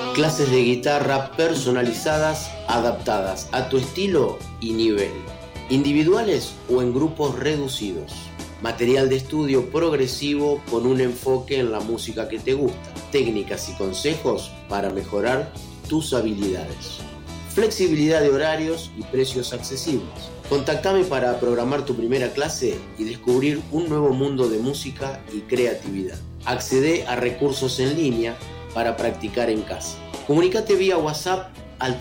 Clases de guitarra personalizadas, adaptadas a tu estilo y nivel. Individuales o en grupos reducidos. Material de estudio progresivo con un enfoque en la música que te gusta. Técnicas y consejos para mejorar tus habilidades. Flexibilidad de horarios y precios accesibles. Contactame para programar tu primera clase y descubrir un nuevo mundo de música y creatividad. Accede a recursos en línea para practicar en casa. Comunícate vía WhatsApp al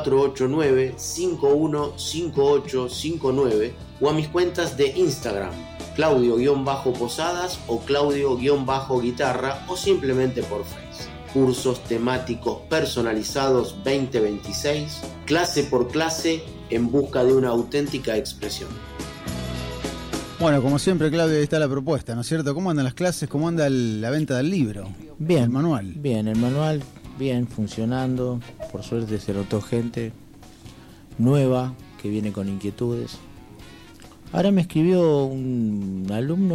3489-515859 o a mis cuentas de Instagram, Claudio-Posadas o Claudio-Guitarra o simplemente por Facebook. Cursos temáticos personalizados 2026, clase por clase en busca de una auténtica expresión. Bueno, como siempre, Claudio, ahí está la propuesta, ¿no es cierto? ¿Cómo andan las clases? ¿Cómo anda la venta del libro? Bien, el manual. Bien, el manual, bien, funcionando. Por suerte se notó gente nueva que viene con inquietudes. Ahora me escribió un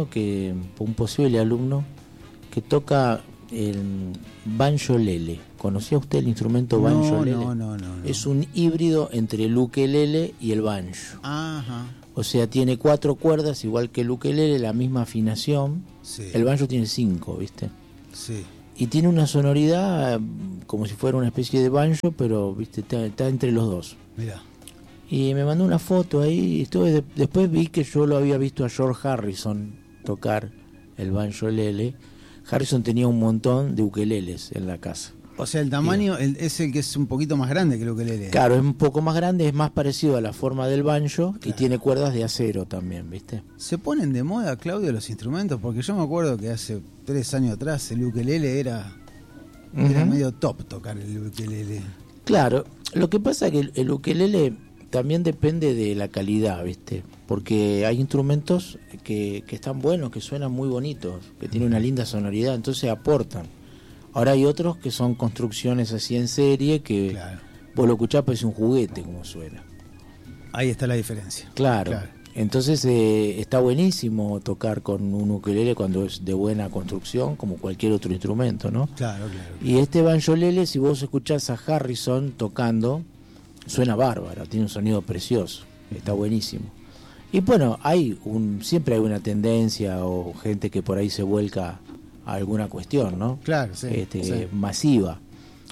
posible alumno, que toca el banjolele. ¿Conocía usted el instrumento banjolele? No. Es un híbrido entre el ukelele y el banjo. Ajá. O sea, tiene 4 cuerdas, igual que el ukelele, la misma afinación. Sí. El banjo tiene 5, ¿viste? Sí. Y tiene una sonoridad como si fuera una especie de banjo, pero ¿viste? Está entre los dos. Mirá. Y me mandó una foto ahí. Después vi que yo lo había visto a George Harrison tocar el banjolele. Harrison tenía un montón de ukeleles en la casa. O sea, el tamaño es el que es un poquito más grande que el ukelele. Claro, es un poco más grande, es más parecido a la forma del banjo, claro. Y tiene cuerdas de acero también, ¿viste? ¿Se ponen de moda, Claudio, los instrumentos? Porque yo me acuerdo que hace 3 años atrás el ukelele era medio top tocar el ukelele. Claro, lo que pasa es que el ukelele también depende de la calidad, ¿viste? Porque hay instrumentos que están buenos, que suenan muy bonitos, que tienen una linda sonoridad, entonces aportan. Ahora hay otros que son construcciones así en serie que claro. Vos lo escuchás, parece un juguete como suena. Ahí está la diferencia. Claro. Entonces está buenísimo tocar con un ukelele cuando es de buena construcción, como cualquier otro instrumento, ¿no? Claro. Y este banjolele, si vos escuchás a Harrison tocando, suena bárbaro, tiene un sonido precioso, está buenísimo. Y bueno, siempre hay una tendencia o gente que por ahí se vuelca a alguna cuestión, ¿no? Claro, sí. Masiva.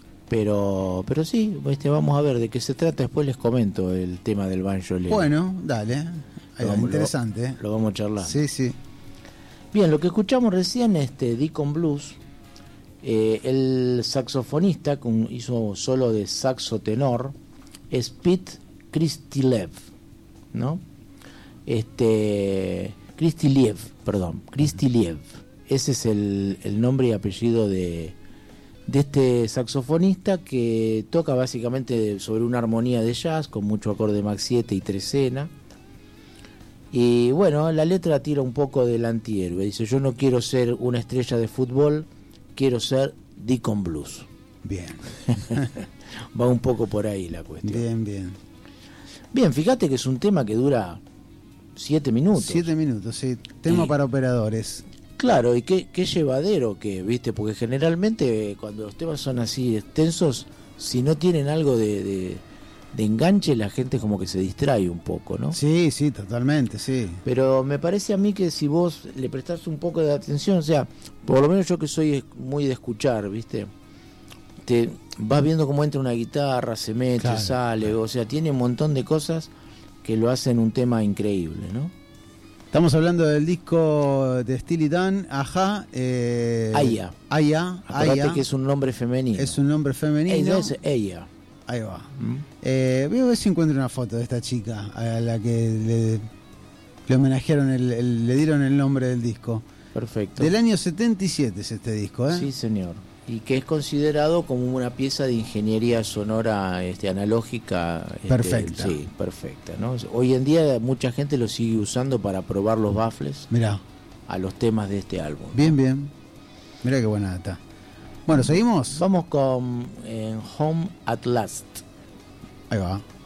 Pero sí, vamos a ver de qué se trata, después les comento el tema del banjolele. Bueno, dale. Interesante. Lo vamos a charlar. Sí. Bien, lo que escuchamos recién, Deacon Blues, el saxofonista hizo solo de saxo tenor, es Pete Kristyliev, ¿no? Kristyliev. Ese es el nombre y apellido de este saxofonista, que toca básicamente sobre una armonía de jazz con mucho acorde Mach 7 y trecena. Y bueno, la letra tira un poco del antihéroe. Dice: yo no quiero ser una estrella de fútbol, quiero ser Deacon Blues. Bien. Va un poco por ahí la cuestión. Bien, fíjate que es un tema que dura 7 minutos. 7 minutos, sí. Tema para operadores. Claro, y qué llevadero que, ¿viste? Porque generalmente cuando los temas son así extensos, si no tienen algo de enganche, la gente como que se distrae un poco, ¿no? Sí, totalmente, sí. Pero me parece a mí que si vos le prestás un poco de atención, o sea, por lo menos yo que soy muy de escuchar, ¿viste? Te vas viendo cómo entra una guitarra, se mete, claro, sale, o sea, tiene un montón de cosas que lo hacen un tema increíble, ¿no? Estamos hablando del disco de Steely Dan, Ajá. Aya. Acordate que es un nombre femenino. Es un nombre femenino. Es ella. Ahí va. Voy a ver si encuentro una foto de esta chica a la que le homenajearon, le dieron el nombre del disco. Perfecto. Del año 77 es este disco, ¿eh? Sí, señor. Y que es considerado como una pieza de ingeniería sonora analógica. Perfecta. Sí, perfecta, ¿no? Hoy en día mucha gente lo sigue usando para probar los baffles. Mirá. A los temas de este álbum, ¿no? Bien. Mirá qué buena data. Bueno, ¿seguimos? Vamos con Home at Last. Ahí va.